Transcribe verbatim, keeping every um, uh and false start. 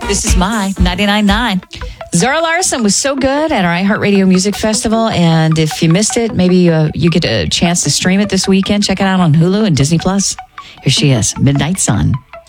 This is my ninety-nine point nine. Zara Larsson was so good at our iHeartRadio Music Festival, and if you missed it, maybe uh, you get a chance to stream it this weekend. Check it out on Hulu and Disney Plus. Here she is, Midnight Sun.